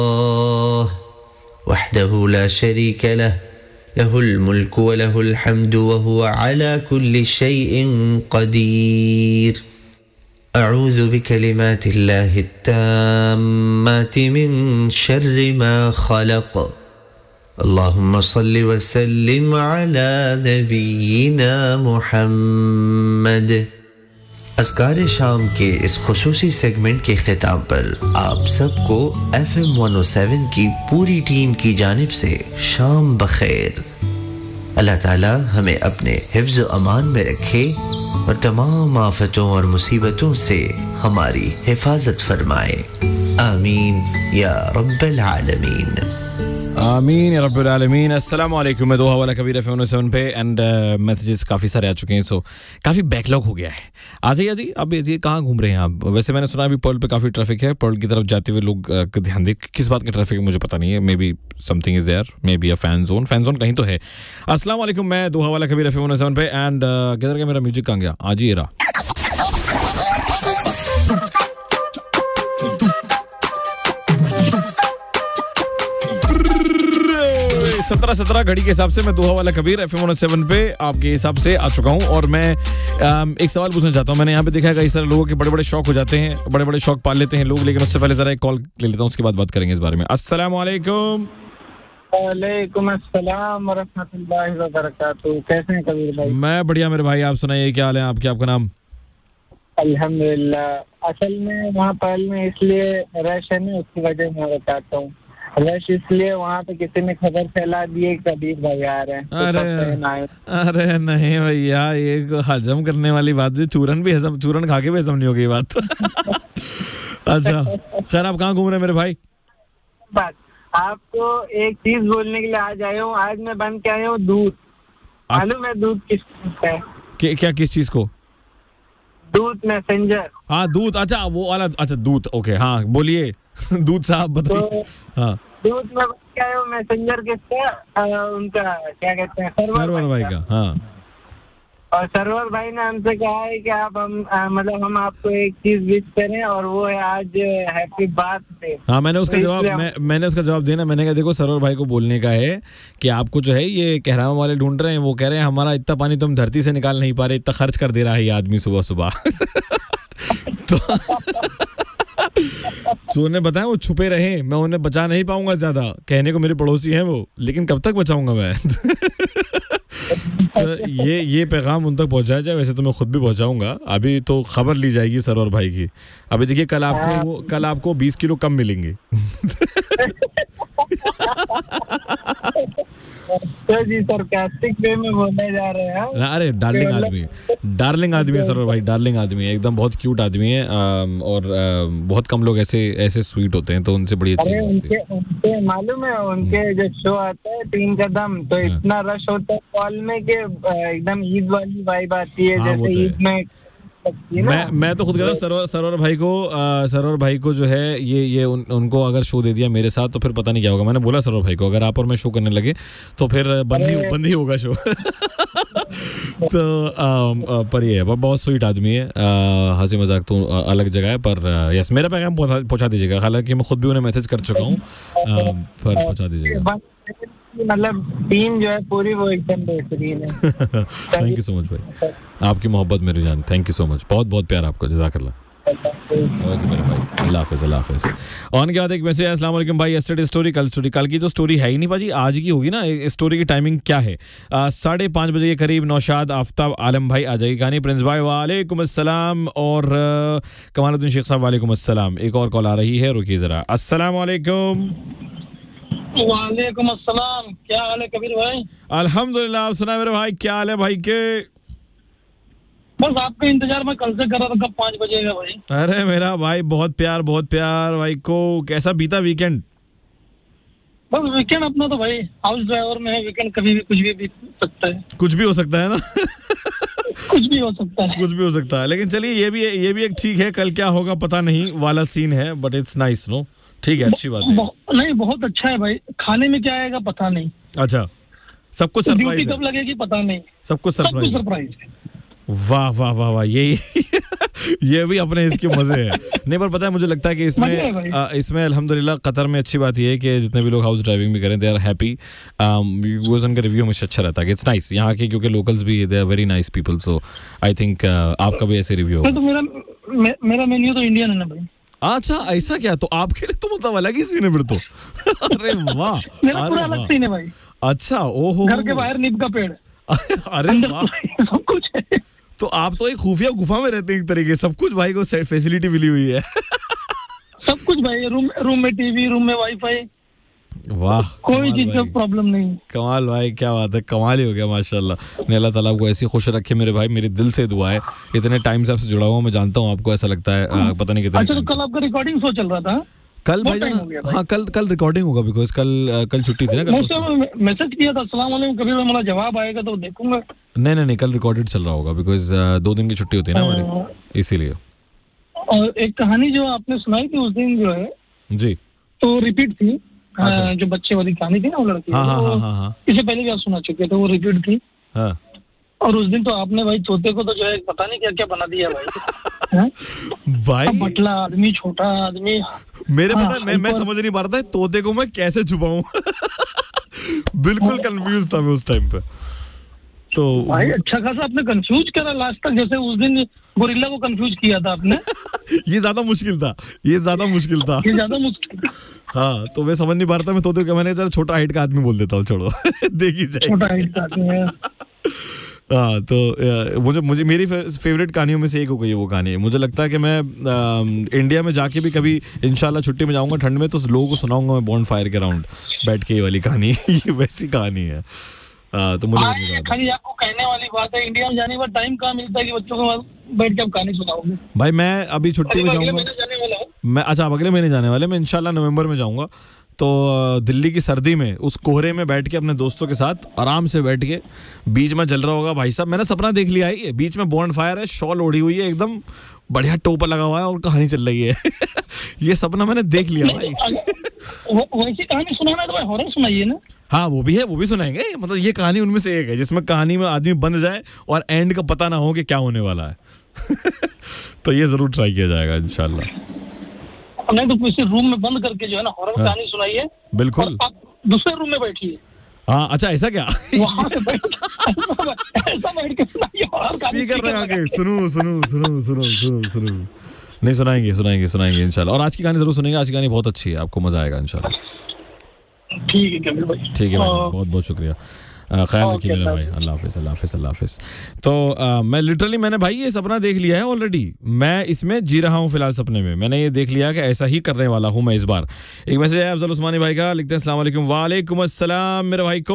वहदहु ला शरीका लह लहुल मुल्कु व लहुल हम्दु व हुवा अला कुल्लि शैइन क़दीर अऊज़ु बिकलिमातिल्लाहि त्ताम्माति मिन शर्रि मा खलक़ अल्लाहुम्मा सल्लि व सल्लिम अला नबीना मुहम्मद। अस्कार शाम के इस खुसूसी सेगमेंट के इख्तिताम पर आप सबको FM 107 की पूरी टीम की जानिब से शाम बखैर। अल्लाह ताला हमें अपने हिफ्ज़ व अमान में रखे और तमाम आफतों और मुसीबतों से हमारी हिफाजत फरमाए। आमीन या रब्बल आलमीन। आमीन या रब्बुल आलमीन। अस्सलाम वालेकुम। मैं दोहा वाला कबीर FM 107 पे एंड मैसेजेस काफ़ी सारे आ चुके हैं, सो काफ़ी बैकलॉग हो गया है। आ जाइए जी। अब ये कहाँ घूम रहे हैं आप? वैसे मैंने सुना अभी पर्ल पे काफ़ी ट्रैफिक है। पर्ल की तरफ जाते हुए लोग ध्यान दें। किस बात का ट्रैफिक है मुझे पता नहीं है। May be something is there, may be a fan zone कहीं तो है। अस्सलाम वालेकुम। मैं दोहा वाला कबीर FM 107 पे एंड किधर गया मेरा म्यूजिक? कहाँ गया? आज ही रहा। 17 घड़ी के हिसाब से मैं दोहा वाला कबीर FM 107 पे आपके हिसाब से आ चुका हूँ और मैं एक सवाल पूछना चाहता हूँ। मैंने यहाँ पे देखा है कई सारे लोगों के बड़े बड़े शौक हो जाते हैं, बड़े बड़े शौक पाल लेते हैं लोग, लेकिन उससे पहले जरा एक कॉल ले लेता हूँ, उसके बाद बात करेंगे इस बारे में। अस्सलाम वालेकुम। वालेकुम अस्सलाम व रहमतुल्लाहि व बरकातहू। कैसे हैं कबीर भाई? मैं बढ़िया मेरे भाई, आप सुनाइए क्या हाल है आपके? आपका नाम? अल्हम्दुलिल्लाह। असल में वहाँ पर्ल में इसलिए रश है ना, उसकी वजह मैं बताता हूँ। रश इसलिए वहाँ पे किसी ने खबर फैला दी है कबीर भाई आ रहे हैं। अरे नहीं भैया, ये हजम करने वाली बात है। चूरन खा के भी हजम नहीं होगी बात। अच्छा सर, आप कहाँ घूम रहे हैं मेरे भाई? बात आपको एक चीज बोलने के लिए आज आया हूँ। आज मैं बन के आया हूँ दूध। मालूम है दूध किस चीज है? क्या किस चीज को? दूध मैसेंजर। हाँ दूध, अच्छा वो वाला, अच्छा दूध, ओके हाँ बोलिए। दूध साहब बताइए। तो, हाँ दूध में क्या है मैसेंजर किसका? उनका क्या कहते हैं, सरवर भाई का। हाँ, और सरवर भाई ने हमसे कहा है कि आप हम आपको एक चीज विश करें और वो है आज हैप्पी बर्थडे। हाँ मैंने उसका जवाब दिया ना। मैंने कहा देखो सरवर भाई को बोलने का है कि आपको जो है ये कहराम वाले ढूंढ रहे हैं, वो कह रहे हैं हमारा इतना पानी तो हम धरती से निकाल नहीं पा रहे, इतना खर्च कर दे रहा है ये आदमी सुबह सुबह। तो उन्हें बताया वो छुपे रहे, मैं उन्हें बचा नहीं पाऊंगा ज्यादा। कहने को मेरे पड़ोसी हैं वो, लेकिन कब तक बचाऊंगा मैं? तो ये पैगाम उन तक पहुंचाया जाए। वैसे तो मैं खुद भी पहुंचाऊंगा। अभी तो खबर ली जाएगी सरवर भाई की। अभी देखिए कल आपको 20 किलो कम मिलेंगे। तो जी सरकास्टिक वे में बोलने जा रहे हैं। अरे डार्लिंग आदमी है सरवर भाई, डार्लिंग आदमी है एकदम, बहुत क्यूट आदमी है। और बहुत कम लोग ऐसे स्वीट होते हैं, तो उनसे बड़ी अच्छी उनके मालूम है उनके जो शो आता है 3 कदम, तो इतना रश होता है कॉल में कि एकदम ईद वाली वाइब आती है। जैसे ईद में मैं तो खुद कहता हूँ सरवर भाई को जो है ये उनको अगर शो दे दिया मेरे साथ तो फिर पता नहीं क्या होगा। मैंने बोला सरवर भाई को अगर आप और मैं शो करने लगे तो फिर बंद ही होगा शो। तो पर ये बहुत स्वीट आदमी है। हंसी मजाक तो अलग जगह है, पर यस मेरा पैगाम पहुंचा दीजिएगा। हालांकि मैं खुद भी उन्हें मैसेज कर चुका हूँ, पर पहुंचा दीजिएगा। मतलब टीम जो है पूरी वो एकदम बेहतरीन है। थैंक यू सो मच भाई, आपकी मोहब्बत मेरी जान। थैंक यू सो मच, बहुत बहुत प्यार आपको। जज़ाकल्लाह। ओके मेरे भाई, अल्लाह हाफिज़। ऑन के बाद एक मैसेज, अस्सलाम वालेकुम भाई, यस्टरडे स्टोरी कल की तो स्टोरी है ही नहीं भाजी, आज की होगी ना। स्टोरी की टाइमिंग क्या है? 5:30 बजे के करीब नौशाद आफ्ताब आलम भाई आ जाएगी कहानी। प्रिंस भाई वालेकुम अस्सलाम और कमालुद्दीन शेख साहब वालेकुम अस्सलाम। एक और कॉल आ रही है, रुकिए जरा। अस्सलाम वालेकुम। वालेकुम अस्सलाम। क्या हाल है कबीर भाई? अल्हम्दुलिल्लाह। आप सुना मेरे भाई, क्या हाल है भाई के? बस आपका इंतजार मैं कल से कर रहा था, कब 5 बजेगा भाई। अरे मेरा भाई बहुत प्यार भाई को। कैसा बीता वीकेंड? बस वीकेंड अपना तो भाई हाउस ड्राइवर में है, वीकेंड कभी भी कुछ भी बीत सकता है। कुछ भी हो सकता है ना। कुछ भी हो सकता है, लेकिन चलिए ये भी एक ठीक है। कल क्या होगा पता नहीं वाला सीन है, बट इट्स नाइस नो। ठीक है, अच्छी बात है। नहीं बहुत अच्छा है भाई। खाने में क्या आएगा पता नहीं। अच्छा, सबको सरप्राइज है। कब लगेगी पता नहीं। सबको सरप्राइज। वाह वाह वाह वाह, यही ये भी अपने इसके मजे हैं। नहीं पर पता है मुझे लगता है कि इसमें अल्हम्दुलिल्लाह कतर में अच्छी बात ये है कि जितने भी लोग हाउस ड्राइविंग भी करें दे आर हैप्पी। वो उनका रिव्यू हमेशा अच्छा रहता है कि इट्स नाइस यहाँ के, क्योंकि लोकल्स भी they are very nice people. So I think आपका भी ऐसे रिव्यू होगा। तो मेरा मेन्यू तो इंडियन है ना भाई। अच्छा ऐसा क्या, तो आपके लिए तो मतलब अलग ही सीन है फिर तो। अरे वाह, मेरा पूरा अलग सीन है भाई। अच्छा, ओहो, घर के बाहर नीम का पेड़, अरे वाह, सब कुछ है। तो आप तो एक खुफिया गुफा में रहते हैं एक तरीके, सब कुछ भाई को फैसिलिटी मिली हुई है। सब कुछ भाई, रूम में टीवी, रूम में वाईफाई, वाह, कोई चीज का प्रॉब्लम नहीं। कमाल भाई, क्या बात है, कमाल ही हो गया माशाल्लाह। ने अल्लाह ताला आपको ऐसी खुश रखे मेरे भाई, मेरी दिल से दुआ है। इतने टाइम से आपसे जुड़ा हुआ, मैं जानता हूँ आपको ऐसा लगता है पता नहीं कितने। अच्छा, तो कल आपका रिकॉर्डिंग शो चल रहा था? कल भाई हाँ, कल रिकॉर्डिंग होगा बिकॉज कल छुट्टी थी ना। कल मैसेज किया था अस्सलाम वालेकुम, कभी मेरा जवाब आएगा तो देखूंगा। नहीं, कल रिकॉर्डेड चल रहा होगा बिकॉज 2 दिन की छुट्टी होती है ना हमारी, इसीलिए। और एक कहानी जो आपने सुनाई थी उस दिन जो है जी, तो रिपीट थी। अच्छा। जो बच्चे वाली कहानी थी ना वो लड़की, हाँ। इससे पहले भी आप सुना चुके थे, वो रिपीट थी। हाँ। और उस दिन तो आपने भाई तोते को तो जो है पता नहीं क्या क्या बना दिया भाई। भाई बटला आदमी, छोटा आदमी, मेरे पता है, मैं समझ नहीं पा रहा था तोते को मैं कैसे छुपाऊं। बिल्कुल कंफ्यूज था मैं उस टाइम पे। तो भाई अच्छा खासा आपने कंफ्यूज करा लास्ट तक, जैसे उस दिन गोरिल्ला को कंफ्यूज किया था आपने। ये ज्यादा मुश्किल था, ये ज्यादा मुश्किल था। हाँ, तो मैं समझ नहीं पा रहा था मैं तोते को, मैंने जरा छोटा हाइट का आदमी बोल देता हूँ, छोड़ो देखी जाए। छोटा हाइट का आदमी है। हाँ, तो मुझे मेरी फेवरेट कहानियों में से एक हो गई वो कहानी। मुझे लगता है कि मैं इंडिया में जाके भी कभी इंशाल्लाह छुट्टी में जाऊंगा ठंड में, तो लोगों को सुनाऊंगा मैं बॉन्ड फायर के राउंड बैठ के ये वाली कहानी। ये वैसी कहानी है। तो मुझे खाली आपको कहने वाली बात है, इंडिया में जाने के बाद टाइम कहाँ मिलता है कि बच्चों को बैठ के आप कहानी सुनाओगे? भाई मैं अभी छुट्टी में जाऊंगा मैं। अच्छा, आप अगले महीने जाने वाले? मैं इंशाल्लाह नवंबर में जाऊंगा। तो दिल्ली की सर्दी में उस कोहरे में बैठ के अपने दोस्तों के साथ आराम से बैठ के, बीच में जल रहा होगा भाई साहब, मैंने सपना देख लिया है, बीच में बॉन्ड फायर है, शॉल ओढ़ी हुई है, एकदम बढ़िया टोपा लगा हुआ है और कहानी चल रही है। ये सपना मैंने देख लिया भाई। वैसी कहानी सुनाना तो भाई हॉरर सुनाइए ना। हाँ, वो भी है, वो भी सुनाएंगे। मतलब ये कहानी उनमें से एक है जिसमें कहानी में आदमी बंद जाए और एंड का पता ना हो कि क्या होने वाला है। तो ये जरूर ट्राई किया जाएगा इंशाल्लाह। नहीं तो किसी रूम में बंद करके जो है ना हॉरर कहानी सुनाइए। बिल्कुल। आप दूसरे रूम में बैठिए। हाँ, अच्छा ऐसा क्या? वहाँ से ऐसा बैठ के सुनाइए हॉरर कहानी। स्पीकर लगा के सुनो। नहीं, सुनाएंगे इंशाल्लाह। और आज की कहानी जरूर सुनेंगे, आज की कहानी बहुत अच्छी है, आपको मजा आएगा इंशाल्लाह। ठीक है कमल भाई, ठीक है भाई, बहुत बहुत शुक्रिया। ख्याल रखिए मेरे भाई। अल्लाह हाफिज़। तो मैंने भाई ये सपना देख लिया है ऑलरेडी, मैं इसमें जी रहा हूँ फिलहाल सपने में। मैंने ये देख लिया कि ऐसा ही करने वाला हूँ मैं इस बार। एक मैसेज है अफजल उस्मानी भाई का, लिखते हैं अस्सलाम वालेकुम। वालेकुम अस्सलाम मेरे भाई को